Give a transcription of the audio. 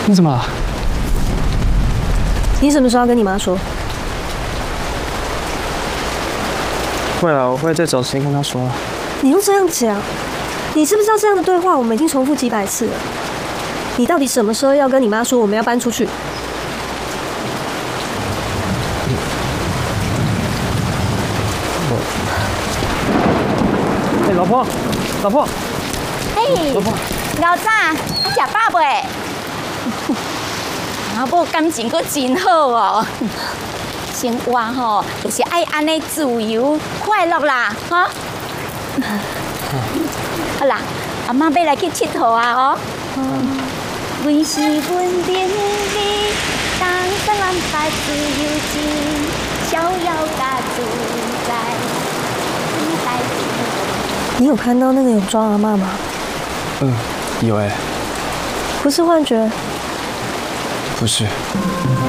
你怎么了？ 你什么时候要跟你妈说？ 会了，我会再找时间跟她说。 你又这样讲，你知不知道这样的对话我们已经重复几百次了？你到底什么时候要跟你妈说我们要搬出去？ 哎，老婆，老婆， 嘿， 老婆， 老早啊食饱未？阿母感情阁真好哦，生活吼就是爱安尼自由快乐啦，哈。好啦，阿妈要来去佚佗啊哦。阮是阮的你，当山南海自由情，逍遥家自在，自在。 你有看到那个泳装阿嬷吗？ 有哎， 不是幻觉。 不是。